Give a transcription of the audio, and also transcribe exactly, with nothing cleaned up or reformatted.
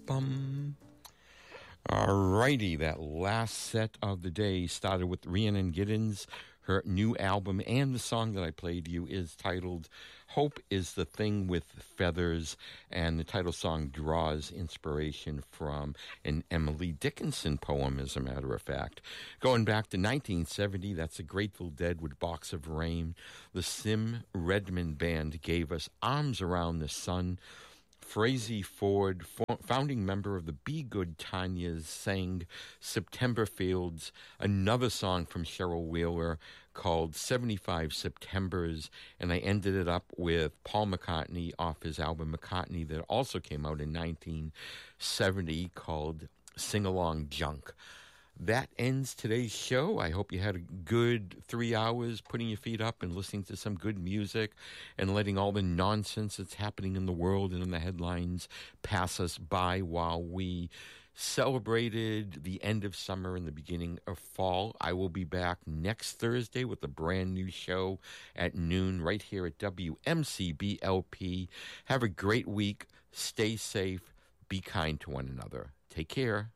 Bum. Alrighty, that last set of the day started with Rhiannon Giddens. Her new album and the song that I played you is titled Hope is the Thing with Feathers, and the title song draws inspiration from an Emily Dickinson poem, as a matter of fact. Going back to nineteen seventy, that's the Grateful Dead with Box of Rain. The Sim Redmond Band gave us Arms Around the Sun. Frazee Ford, founding member of the Be Good Tanyas, sang September Fields, another song from Cheryl Wheeler called seventy-five Septembers, and I ended it up with Paul McCartney off his album McCartney that also came out in nineteen seventy called Sing Along Junk. That ends today's show. I hope you had a good three hours putting your feet up and listening to some good music and letting all the nonsense that's happening in the world and in the headlines pass us by while we celebrated the end of summer and the beginning of fall. I will be back next Thursday with a brand new show at noon right here at W M C B L P. Have a great week. Stay safe. Be kind to one another. Take care.